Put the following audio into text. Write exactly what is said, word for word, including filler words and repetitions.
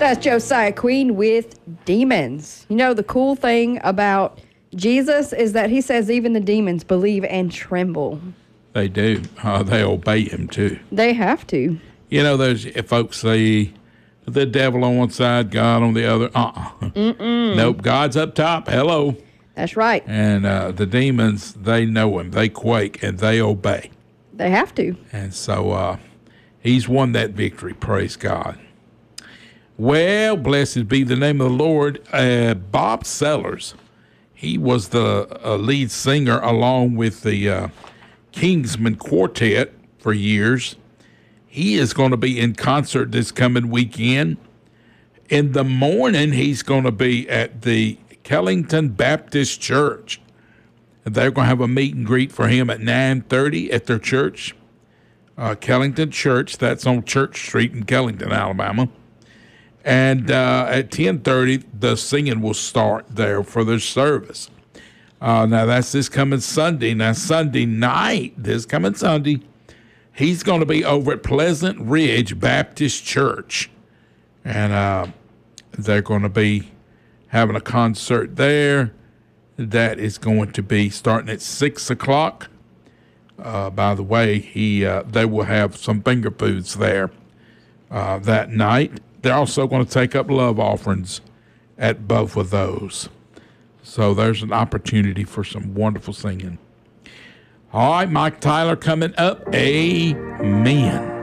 That's Josiah Queen with Demons. You know, the cool thing about Jesus is that he says even the demons believe and tremble. They do. Uh, they obey him, too. They have to. You know, those folks say the devil on one side, God on the other. Uh-uh. Mm-mm. Nope, God's up top. Hello. That's right. And uh, the demons, they know him. They quake, and they obey. They have to. And so uh, he's won that victory. Praise God. Well, blessed be the name of the Lord. Uh, Bob Sellers, he was the uh, lead singer along with the uh, Kingsmen Quartet for years. He is going to be in concert this coming weekend. In the morning, he's going to be at the Kellington Baptist Church. They're going to have a meet and greet for him at nine thirty at their church, uh, Kellington Church. That's on Church Street in Kellington, Alabama. And uh, at ten thirty, the singing will start there for their service. Uh, now, that's this coming Sunday. Now, Sunday night, this coming Sunday, he's going to be over at Pleasant Ridge Baptist Church. And uh, they're going to be having a concert there. That is going to be starting at six o'clock. Uh, by the way, he uh, they will have some finger foods there uh, that night. They're also going to take up love offerings at both of those. So there's an opportunity for some wonderful singing. All right, Mike Tyler coming up. Amen.